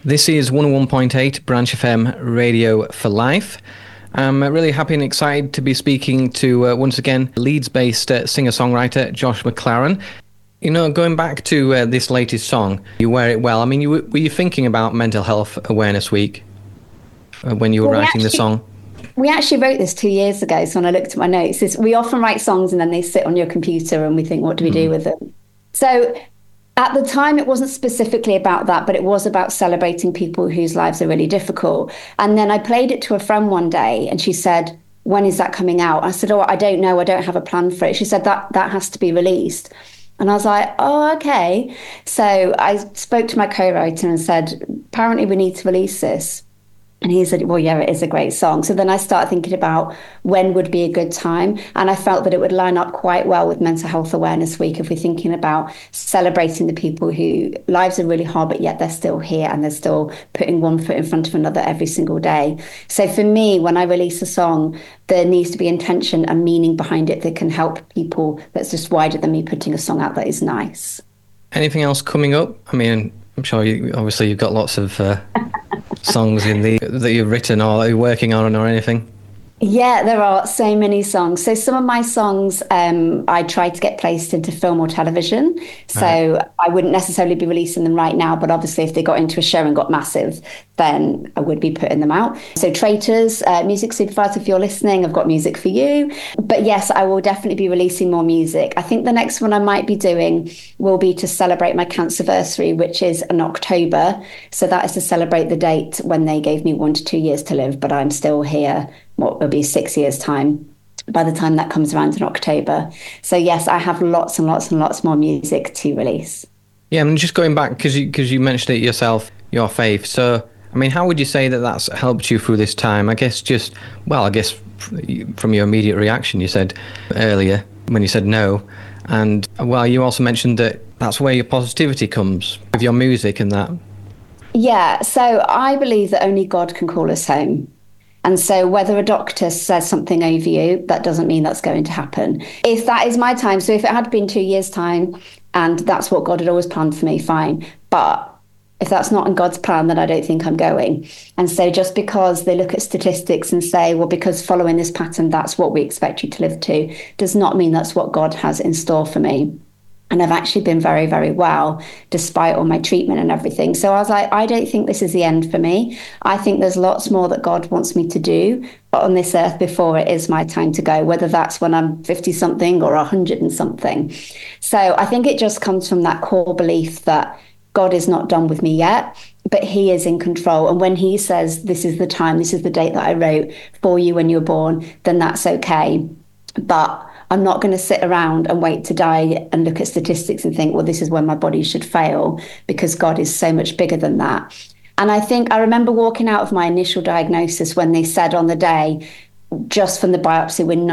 This is 101.8 Branch FM Radio for Life. I'm really happy and excited to be speaking to, once again, Leeds-based singer-songwriter Josh McLaren. You know, going back to this latest song, You Wear It Well, I mean, were you thinking about Mental Health Awareness Week when you were writing the song? We actually wrote this 2 years ago, so when I looked at my notes, we often write songs and then they sit on your computer and we think, what do we do with them? So at the time, it wasn't specifically about that, but it was about celebrating people whose lives are really difficult. And then I played it to a friend one day and she said, when is that coming out? I said, oh, I don't know. I don't have a plan for it. She said, that has to be released. And I was like, oh, okay. So I spoke to my co-writer and said, apparently we need to release this. And he said, well, yeah, it is a great song. So then I started thinking about when would be a good time. And I felt that it would line up quite well with Mental Health Awareness Week if we're thinking about celebrating the people whose lives are really hard, but yet they're still here and they're still putting one foot in front of another every single day. So for me, when I release a song, there needs to be intention and meaning behind it that can help people that's just wider than me putting a song out that is nice. Anything else coming up? I mean, I'm sure you've got lots of songs that you've written or you're working on or anything. Yeah, there are so many songs. So some of my songs, I tried to get placed into film or television. So I wouldn't necessarily be releasing them right now, but obviously if they got into a show and got massive, then I would be putting them out. So Traitors, Music Supervisor, if you're listening, I've got music for you. But yes, I will definitely be releasing more music. I think the next one I might be doing will be to celebrate my cancerversary, which is in October. So that is to celebrate the date when they gave me 1 to 2 years to live, but I'm still here. What will be 6 years' time by the time that comes around in October. So yes, I have lots and lots and lots more music to release. Yeah, and just going back, because you mentioned it yourself, your faith. So, I mean, how would you say that that's helped you through this time? I guess from your immediate reaction, you said earlier when you said no. And, well, you also mentioned that that's where your positivity comes with your music and that. Yeah, so I believe that only God can call us home. And so whether a doctor says something over you, that doesn't mean that's going to happen. If that is my time, so if it had been 2 years' time and that's what God had always planned for me, fine. But if that's not in God's plan, then I don't think I'm going. And so just because they look at statistics and say, well, because following this pattern, that's what we expect you to live to, does not mean that's what God has in store for me. And I've actually been very, very well, despite all my treatment and everything. So I was like, I don't think this is the end for me. I think there's lots more that God wants me to do on this earth before it is my time to go, whether that's when I'm 50 something or 100 and something. So I think it just comes from that core belief that God is not done with me yet, but he is in control. And when he says, this is the time, this is the date that I wrote for you when you were born, then that's okay. But I'm not going to sit around and wait to die and look at statistics and think, well, this is when my body should fail, because God is so much bigger than that. And I remember walking out of my initial diagnosis when they said on the day, just from the biopsy, we're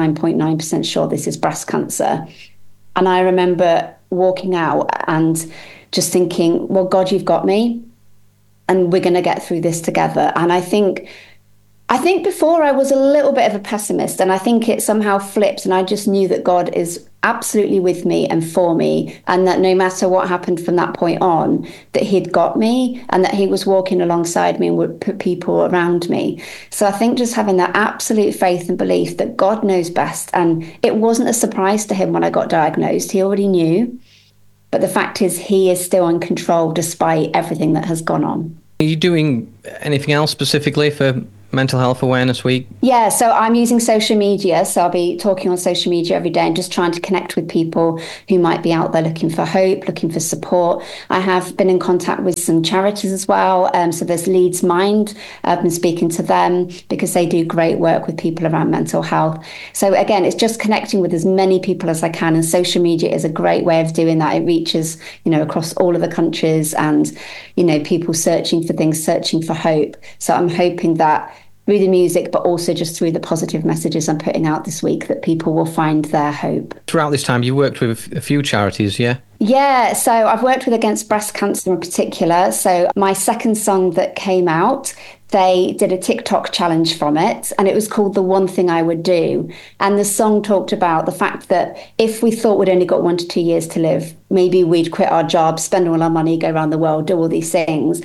99.9% sure this is breast cancer. And I remember walking out and just thinking, well, God, you've got me and we're going to get through this together. And I think before I was a little bit of a pessimist, and I think it somehow flipped, and I just knew that God is absolutely with me and for me, and that no matter what happened from that point on, that he'd got me and that he was walking alongside me and would put people around me. So I think just having that absolute faith and belief that God knows best, and it wasn't a surprise to him when I got diagnosed. He already knew. But the fact is, he is still in control despite everything that has gone on. Are you doing anything else specifically for Mental Health Awareness Week? Yeah, so I'm using social media. So I'll be talking on social media every day and just trying to connect with people who might be out there looking for hope, looking for support. I have been in contact with some charities as well. So there's Leeds Mind. I've been speaking to them because they do great work with people around mental health. So again, it's just connecting with as many people as I can. And social media is a great way of doing that. It reaches, across all of the countries and, people searching for things, searching for hope. So I'm hoping that through the music, but also just through the positive messages I'm putting out this week, that people will find their hope. Throughout this time, you worked with a few charities, yeah? Yeah, so I've worked with Against Breast Cancer in particular. So my second song that came out, they did a TikTok challenge from it, and it was called The One Thing I Would Do. And the song talked about the fact that if we thought we'd only got 1 to 2 years to live, maybe we'd quit our jobs, spend all our money, go around the world, do all these things.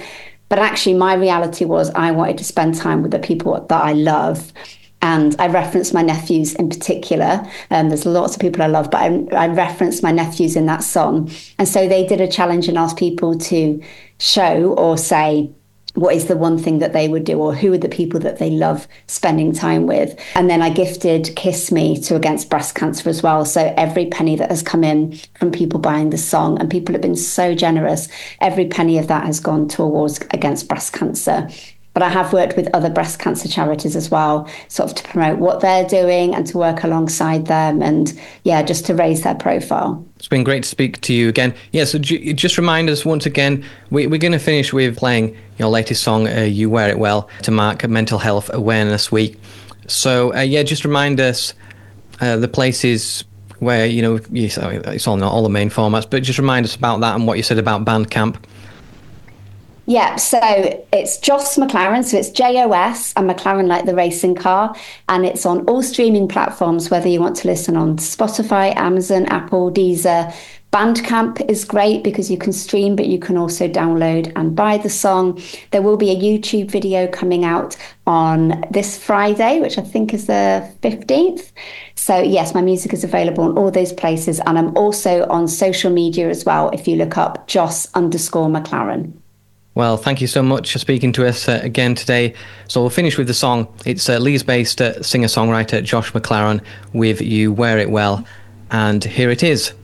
But actually, my reality was I wanted to spend time with the people that I love. And I referenced my nephews in particular. There's lots of people I love, but I referenced my nephews in that song. And so they did a challenge and asked people to show or say, what is the one thing that they would do, or who are the people that they love spending time with? And then I gifted Kiss Me to Against Breast Cancer as well. So every penny that has come in from people buying the song, and people have been so generous, every penny of that has gone towards Against Breast Cancer. But I have worked with other breast cancer charities as well, sort of to promote what they're doing and to work alongside them, and just to raise their profile. It's been great to speak to you again. So just remind us once again, we're going to finish with playing your latest song, You Wear It Well, to mark Mental Health Awareness Week. So just remind us the places where, it's all not all the main formats, but just remind us about that and what you said about Bandcamp. Yeah, so it's Joss McLaren, so it's JOS and McLaren like the racing car, and it's on all streaming platforms, whether you want to listen on Spotify, Amazon, Apple, Deezer. Bandcamp is great because you can stream, but you can also download and buy the song. There will be a YouTube video coming out on this Friday, which I think is the 15th. So yes, my music is available in all those places, and I'm also on social media as well if you look up Joss_McLaren. Well, thank you so much for speaking to us again today. So we'll finish with the song. It's Leeds-based singer-songwriter Josh McLaren with You Wear It Well. And here it is.